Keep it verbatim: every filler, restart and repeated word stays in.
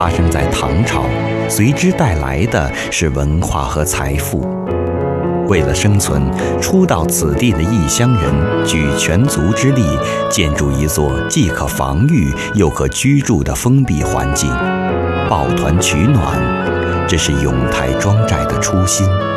发生在唐朝，随之带来的是文化和财富。为了生存，初到此地的异乡人举全族之力，建筑一座既可防御又可居住的封闭环境，抱团取暖，这是永泰庄寨的初心。